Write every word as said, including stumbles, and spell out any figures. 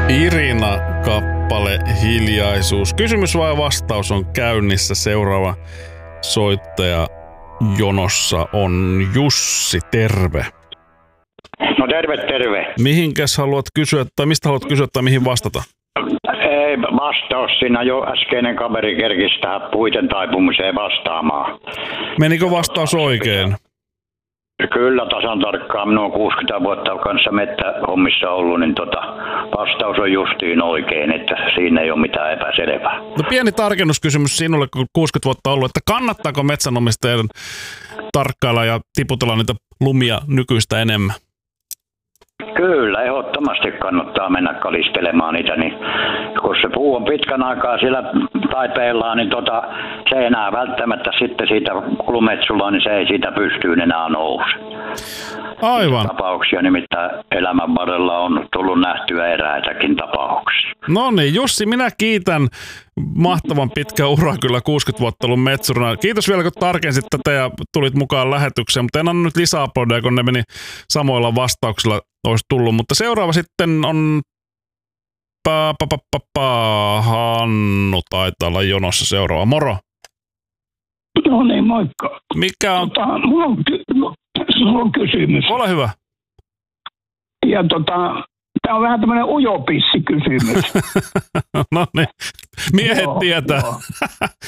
Irina kappale Hiljaisuus. Kysymys vai vastaus on käynnissä. Seuraava soittaja jonossa on Jussi. Terve. No terve, terve. Mihinkäs haluat kysyä, tai mistä haluat kysyä, tai mihin vastata? Ei vastaus, siinä jo äskeinen kaveri kerkisi tähän puiden taipumiseen vastaamaan. Menikö vastaus oikein? Kyllä, tasan tarkkaan. Minä olen kuusikymmentä vuotta kanssa mettähommissa ollut, niin tota, vastaus on justiin oikein, että siinä ei ole mitään epäselvää. No pieni tarkennuskysymys sinulle, kun kuusikymmentä vuotta ollut, että kannattaako metsänomistajien tarkkailla ja tiputella niitä lumia nykyistä enemmän? Kyllä, ehdottomasti kannattaa mennä kalistelemaan niitä, niin kun se puu on pitkän aikaa siellä taipeillaan, niin tota, se ei enää välttämättä sitten siitä lumetsulla, niin se ei siitä pystyyn enää nouse. Aivan. Tapauksia nimittäin elämän varrella on tullut nähtyä eräitäkin tapauksia. No niin, Jussi, minä kiitän. Mahtavan pitkä ura kyllä, kuusikymmentä vuotta ollut metsurina. Kiitos vielä, kun tarkensit tätä ja tulit mukaan lähetykseen, mutta en anna nyt lisää aplodeja, kun ne meni samoilla vastauksilla olisi tullut. Mutta seuraava sitten on pa, pa, pa, pa, pa. Hannu taitaa olla jonossa seuraava. Moro. No niin, moikka. Mikä on? Tota, mulla on, ky- no, mulla on kysymys. Ole hyvä. Ja tota, tää on vähän tämmönen ujopissikysymys. No niin, miehet Joo, tietää. joo.